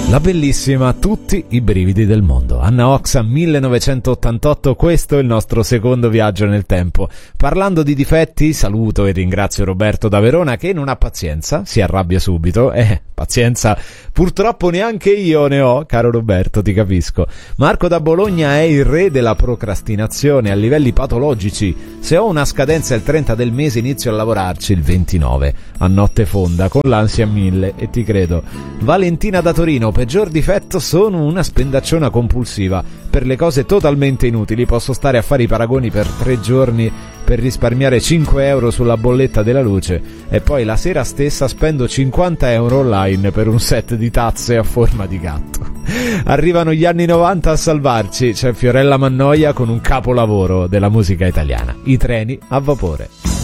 La bellissima Tutti i brividi del mondo. Anna Oxa, 1988, questo è il nostro secondo viaggio nel tempo. Parlando di difetti, saluto e ringrazio Roberto da Verona che non ha pazienza, si arrabbia subito. Pazienza, purtroppo neanche io ne ho, caro Roberto, ti capisco. Marco da Bologna è il re della procrastinazione a livelli patologici. Se ho una scadenza il 30 del mese inizio a lavorarci il 29, a notte fonda, con l'ansia a 1000, e ti credo. Valentina da Torino, peggior difetto, sono una spendacciona compulsiva. Per le cose totalmente inutili posso stare a fare i paragoni per 3 giorni per risparmiare 5 euro sulla bolletta della luce e poi la sera stessa spendo 50 euro online per un set di tazze a forma di gatto. Arrivano gli anni 90 a salvarci, c'è Fiorella Mannoia con un capolavoro della musica italiana, I treni a vapore.